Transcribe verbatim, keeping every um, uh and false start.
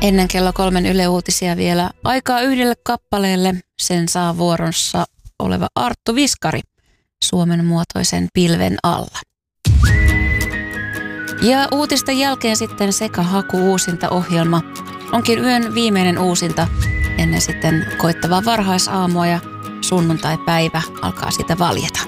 Ennen kello kolmen Yle Uutisia vielä aikaa yhdelle kappaleelle. Sen saa vuorossa oleva Arttu Viskari Suomen muotoisen pilven alla. Ja uutisten jälkeen sitten Seka Haku uusinta ohjelma onkin yön viimeinen uusinta ennen sitten koittavaa varhaisaamua ja sunnuntai-päivä alkaa sitä valjeta.